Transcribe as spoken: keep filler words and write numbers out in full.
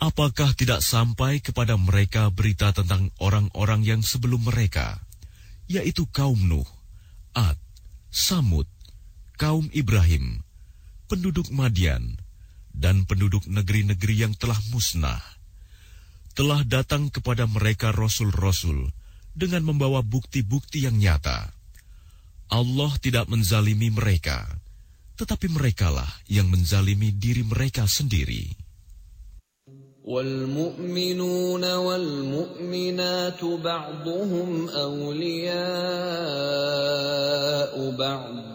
Apakah tidak sampai kepada mereka berita tentang orang-orang yang sebelum mereka, yaitu kaum Nuh, Ad, Samud, kaum Ibrahim, penduduk Madian, dan penduduk negeri-negeri yang telah musnah? Telah datang kepada mereka rasul-rasul dengan membawa bukti-bukti yang nyata. Allah tidak menzalimi mereka, tetapi merekalah yang menzalimi diri mereka sendiri. وَالْمُؤْمِنُونَ وَالْمُؤْمِنَاتُ بَعْضُهُمْ أَوْلِيَاءُ بَعْضٍ